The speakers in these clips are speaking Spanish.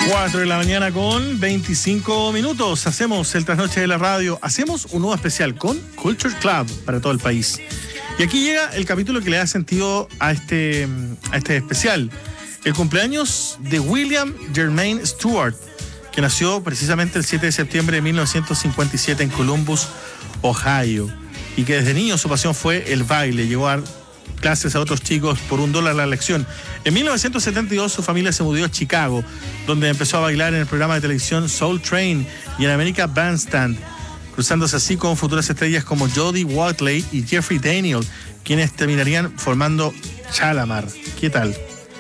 4 de la mañana con 25 minutos. Hacemos el trasnoche de la radio. Hacemos un nuevo especial con Culture Club para todo el país. Y aquí llega el capítulo que le da sentido a este especial. El cumpleaños de William Jermaine Stewart, que nació precisamente el 7 de septiembre de 1957 en Columbus, Ohio. Y que desde niño su pasión fue el baile. Llegó a dar clases a otros chicos por $1 la lección. En 1972 su familia se mudó a Chicago, donde empezó a bailar en el programa de televisión Soul Train y en American Bandstand, cruzándose así con futuras estrellas como Jodie Watley y Jeffrey Daniel, quienes terminarían formando Shalamar. ¿Qué tal?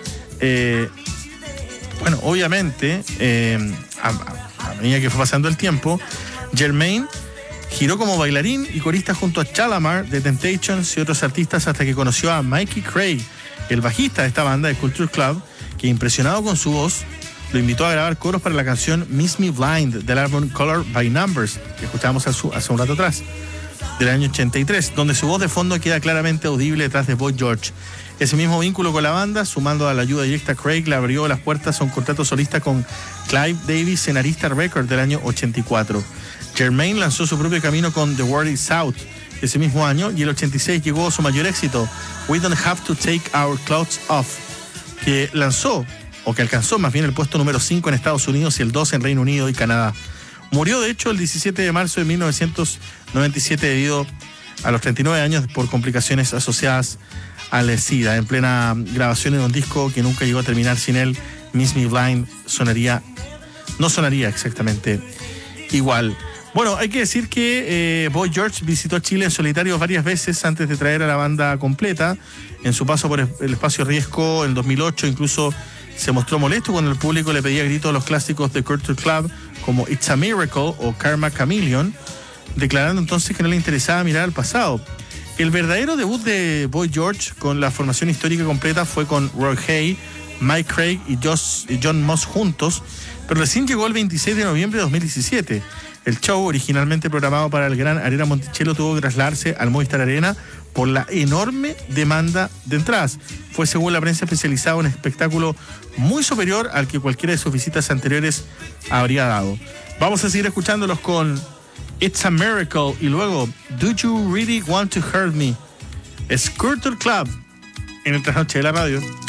Bueno, obviamente, a medida que fue pasando el tiempo, Jermaine giró como bailarín y corista junto a Shalamar, The Temptations y otros artistas hasta que conoció a Mikey Craig, el bajista de esta banda de Culture Club, que impresionado con su voz, lo invitó a grabar coros para la canción Miss Me Blind del álbum Color by Numbers, que escuchábamos hace un rato atrás, del año 83, donde su voz de fondo queda claramente audible detrás de Boy George. Ese mismo vínculo con la banda, sumando a la ayuda directa a Craig, le abrió las puertas a un contrato solista con Clive Davis en Arista Records del año 84. Jermaine lanzó su propio camino con The World Is Out ese mismo año, y el 86 llegó su mayor éxito, We Don't Have to Take Our Clothes Off, que alcanzó más bien el puesto número 5 en Estados Unidos y el 2 en Reino Unido y Canadá. Murió de hecho el 17 de marzo de 1997 debido a los 39 años por complicaciones asociadas al SIDA, en plena grabación de un disco que nunca llegó a terminar sin él. Miss Me Blind no sonaría exactamente igual. Bueno, hay que decir que Boy George visitó Chile en solitario varias veces antes de traer a la banda completa. En su paso por el espacio Riesgo en 2008 incluso se mostró molesto cuando el público le pedía gritos a los clásicos de Culture Club como It's a Miracle o Karma Chameleon, declarando entonces que no le interesaba mirar al pasado. El verdadero debut de Boy George con la formación histórica completa fue con Roy Hay, Mike Craig y John Moss juntos, pero recién llegó el 26 de noviembre de 2017. El show, originalmente programado para el Gran Arena Monticello, tuvo que trasladarse al Movistar Arena por la enorme demanda de entradas. Fue, según la prensa especializada, un espectáculo muy superior al que cualquiera de sus visitas anteriores habría dado. Vamos a seguir escuchándolos con It's a Miracle y luego Do You Really Want to Hurt Me? Es Culture Club en el trasnoche de la radio.